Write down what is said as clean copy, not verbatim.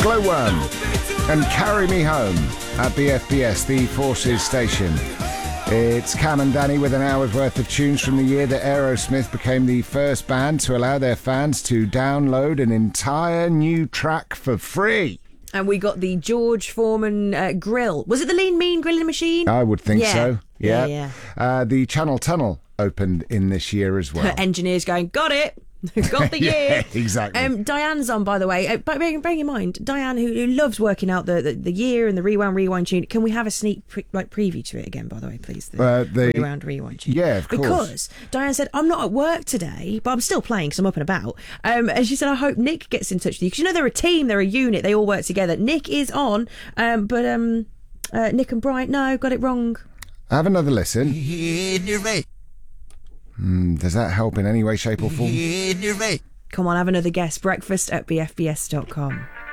Glowworm and Carry Me Home at BFBS, the Forces station. It's Cam and Danny with an hour's worth of tunes from the year that Aerosmith became the first band to allow their fans to download an entire new track for free. And we got the George Foreman grill. Was it the Lean Mean grilling machine? I would think so. Yeah. The Channel Tunnel opened in this year as well. Engineers going, got it. Got the year. Yeah, exactly. Diane's on, by the way. But bearing in mind, Diane, who loves working out the year and the rewind tune. Can we have a sneak preview to it again, by the way, please? The rewind tune. Yeah, of course. Because Diane said, I'm not at work today, but I'm still playing because I'm up and about. And she said, I hope Nick gets in touch with you. Because, they're a team, they're a unit, they all work together. Nick is on, but Nick and Brian, no, got it wrong. Have another listen. Does that help in any way, shape or form? Come on, have another guess. Breakfast at bfbs.com.